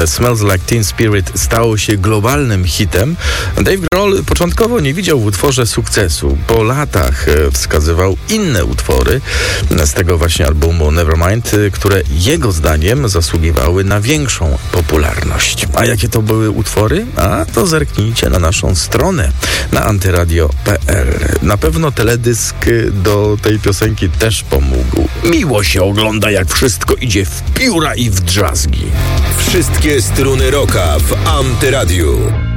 Smells Like Teen Spirit stało się globalnym hitem, Dave Grohl początkowo nie widział w utworze sukcesu. Po latach wskazywał inne utwory z tego właśnie albumu Nevermind, które jego zdaniem zasługiwały na większą popularność. A jakie to były utwory? A to zerknijcie na naszą stronę na antyradio.pl. Na pewno teledysk do tej piosenki też pomógł. Miło się ogląda, jak wszystko idzie w pióra i w drzazgi. Wszystkie struny rocka w Antyradiu.